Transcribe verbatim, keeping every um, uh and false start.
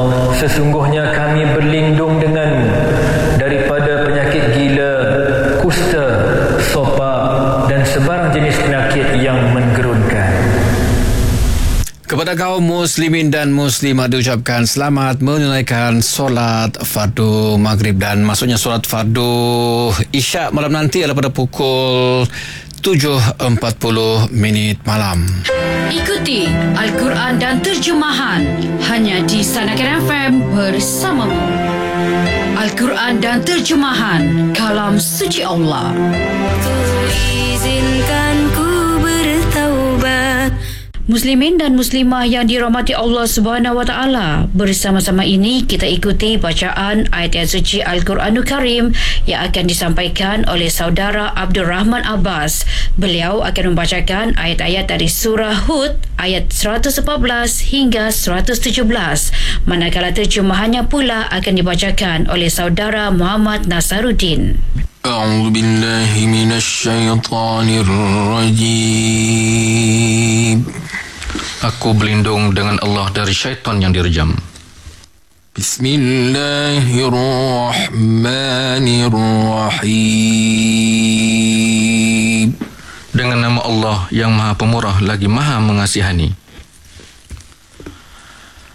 Sesungguhnya kami berlindung denganmu daripada penyakit gila, kusta, sopak dan sebarang jenis penyakit yang menggerunkan. Kepada kaum muslimin dan muslimat diucapkan selamat menunaikan solat fardu maghrib, dan maksudnya solat fardu isyak malam nanti adalah pada pukul tujuh empat puluh minit malam. Ikuti Al-Quran dan terjemahan hanya di Sanakan F M bersamamu. Al-Quran dan terjemahan kalam suci Allah. Izinkan ku bertaubat. Muslimin dan muslimah yang dirahmati Allah Subhanahu wa taala, bersama-sama ini kita ikuti bacaan ayat-ayat suci Al-Quranul Karim yang akan disampaikan oleh saudara Abdul Rahman Abbas. Beliau akan membacakan ayat-ayat dari surah Hud ayat seratus empat belas hingga seratus tujuh belas, manakala terjemahannya pula akan dibacakan oleh saudara Muhammad Nasaruddin. أعوذ بالله من الشيطان الرجيم. Aku berlindung dengan Allah dari syaitan yang direjam. Bismillahirrahmanirrahim. Dengan nama Allah yang Maha Pemurah lagi Maha Mengasihani.